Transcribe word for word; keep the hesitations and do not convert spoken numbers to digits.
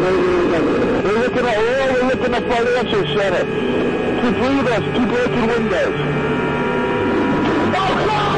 We're looking at, oh, we're looking at financial center. Keep leaving us, keep breaking windows.